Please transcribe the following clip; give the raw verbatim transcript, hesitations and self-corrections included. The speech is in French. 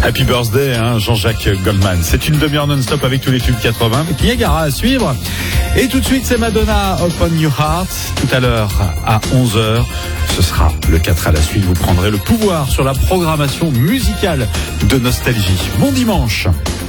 Happy birthday, hein, Jean-Jacques Goldman. C'est une demi-heure non-stop avec tous les tubes quatre-vingts. Niagara à suivre. Et tout de suite, c'est Madonna, Open Your Heart. Tout à l'heure, à onze heures, ce sera le quatre à la suite. Vous prendrez le pouvoir sur la programmation musicale de Nostalgie. Bon dimanche.